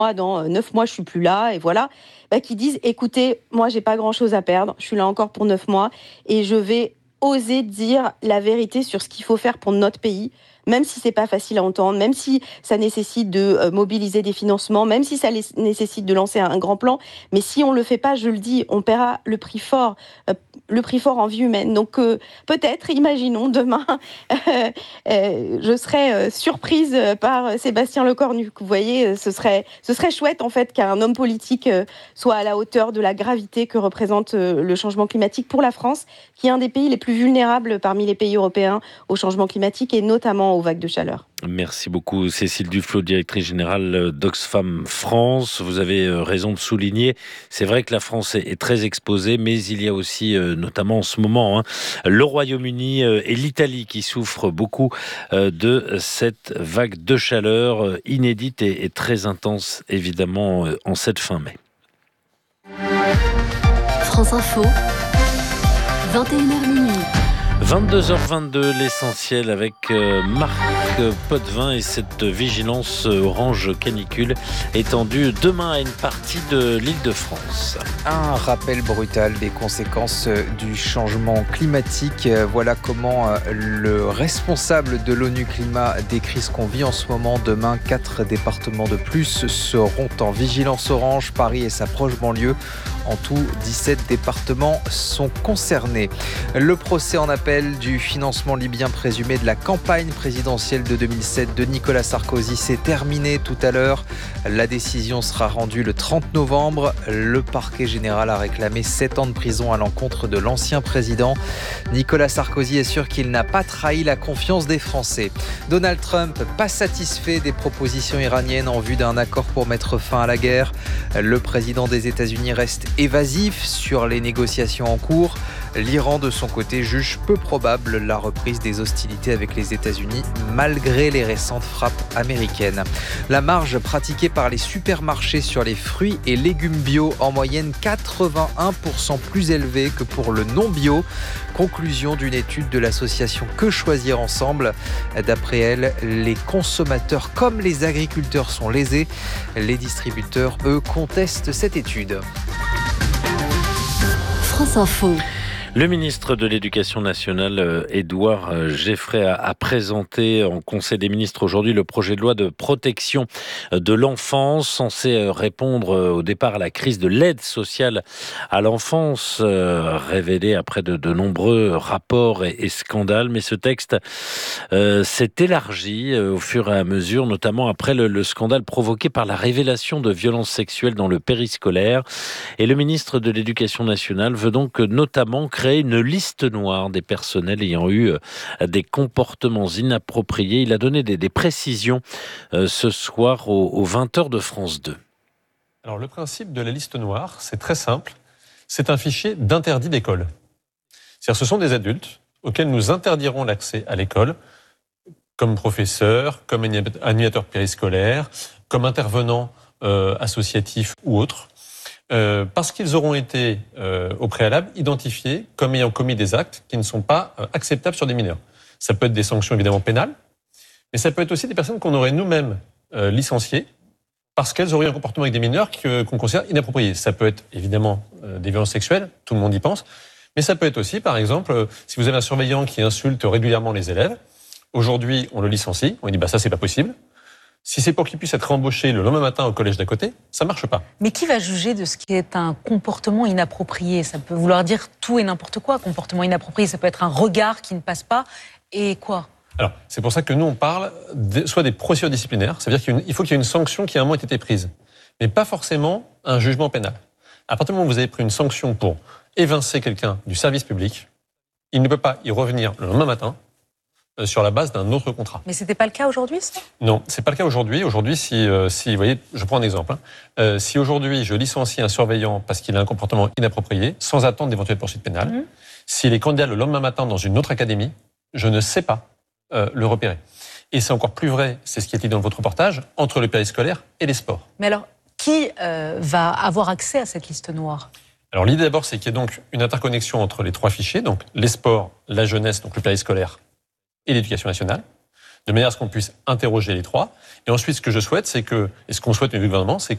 moi, dans 9 mois, je suis plus là, et voilà, qui disent: «Écoutez, moi, j'ai pas grand-chose à perdre, je suis là encore pour 9 mois et je vais oser dire la vérité sur ce qu'il faut faire pour notre pays, même si c'est pas facile à entendre, même si ça nécessite de, mobiliser des financements, même si ça nécessite de lancer un grand plan. Mais si on le fait pas, je le dis, on paiera le prix fort en vie humaine». Donc peut-être, imaginons demain, je serais surprise par Sébastien Lecornu. Vous voyez, ce serait chouette en fait qu'un homme politique soit à la hauteur de la gravité que représente le changement climatique pour la France, qui est un des pays les plus vulnérables parmi les pays européens au changement climatique et notamment aux vagues de chaleur. Merci beaucoup Cécile Duflot, directrice générale d'Oxfam France. Vous avez raison de souligner, c'est vrai que la France est très exposée, mais il y a aussi, notamment en ce moment, le Royaume-Uni et l'Italie qui souffrent beaucoup de cette vague de chaleur inédite et très intense, évidemment, en cette fin mai. France Info, 21h minuit. 22h22, l'essentiel avec Marc Potvin et cette vigilance orange canicule étendue demain à une partie de l'Île-de-France. Un rappel brutal des conséquences du changement climatique. Voilà comment le responsable de l'ONU Climat décrit ce qu'on vit en ce moment. Demain, 4 départements de plus seront en vigilance orange. Paris et sa proche banlieue. En tout, 17 départements sont concernés. Le procès en appel du financement libyen présumé de la campagne présidentielle de 2007 de Nicolas Sarkozy s'est terminé tout à l'heure. La décision sera rendue le 30 novembre. Le parquet général a réclamé 7 ans de prison à l'encontre de l'ancien président. Nicolas Sarkozy est sûr qu'il n'a pas trahi la confiance des Français. Donald Trump, pas satisfait des propositions iraniennes en vue d'un accord pour mettre fin à la guerre. Le président des États-Unis reste évasif sur les négociations en cours. L'Iran, de son côté, juge peu probable la reprise des hostilités avec les États-Unis, malgré les récentes frappes américaines. La marge pratiquée par les supermarchés sur les fruits et légumes bio, en moyenne 81% plus élevée que pour le non-bio. Conclusion d'une étude de l'association Que Choisir Ensemble. D'après elle, les consommateurs comme les agriculteurs sont lésés. Les distributeurs, eux, contestent cette étude. France Info. Le ministre de l'Éducation nationale, Édouard Geoffray, a présenté en Conseil des ministres aujourd'hui le projet de loi de protection de l'enfance, censé répondre au départ à la crise de l'aide sociale à l'enfance, révélée après de nombreux rapports et scandales. Mais ce texte s'est élargi au fur et à mesure, notamment après le scandale provoqué par la révélation de violences sexuelles dans le périscolaire. Et le ministre de l'Éducation nationale veut donc notamment créer une liste noire des personnels ayant eu des comportements inappropriés. Il a donné des précisions ce soir aux 20h de France 2. Alors le principe de la liste noire, c'est très simple. C'est un fichier d'interdit d'école. C'est-à-dire ce sont des adultes auxquels nous interdirons l'accès à l'école comme professeurs, comme animateurs périscolaires, comme intervenants associatifs ou autres. Parce qu'ils auront été au préalable identifiés comme ayant commis des actes qui ne sont pas acceptables sur des mineurs. Ça peut être des sanctions évidemment pénales, mais ça peut être aussi des personnes qu'on aurait nous-mêmes licenciées parce qu'elles auraient un comportement avec des mineurs qu'on considère inapproprié. Ça peut être évidemment des violences sexuelles, tout le monde y pense, mais ça peut être aussi, par exemple, si vous avez un surveillant qui insulte régulièrement les élèves, aujourd'hui on le licencie, on lui dit ça c'est pas possible. Si c'est pour qu'il puisse être embauché le lendemain matin au collège d'à côté, ça marche pas. Mais qui va juger de ce qui est un comportement inapproprié ? Ça peut vouloir dire tout et n'importe quoi. Comportement inapproprié, ça peut être un regard qui ne passe pas. Et quoi ? Alors, c'est pour ça que nous, on parle soit des procédures disciplinaires, ça veut dire qu'il faut qu'il y ait une sanction qui à un moment ait été prise, mais pas forcément un jugement pénal. À partir du moment où vous avez pris une sanction pour évincer quelqu'un du service public, il ne peut pas y revenir le lendemain matin sur la base d'un autre contrat. Mais c'était pas le cas aujourd'hui, ça ? Non, c'est pas le cas aujourd'hui. Aujourd'hui, si vous voyez, je prends un exemple. Si aujourd'hui je licencie un surveillant parce qu'il a un comportement inapproprié, sans attendre d'éventuelles poursuites pénales, s'il est candidat le lendemain matin dans une autre académie, je ne sais pas le repérer. Et c'est encore plus vrai, c'est ce qui est dit dans votre reportage, entre le périscolaire et les sports. Mais alors, qui va avoir accès à cette liste noire ? Alors l'idée d'abord, c'est qu'il y ait donc une interconnexion entre les trois fichiers, donc les sports, la jeunesse, donc le périscolaire, et l'éducation nationale, de manière à ce qu'on puisse interroger les trois. Et ensuite, ce que je souhaite, et ce qu'on souhaite au gouvernement, c'est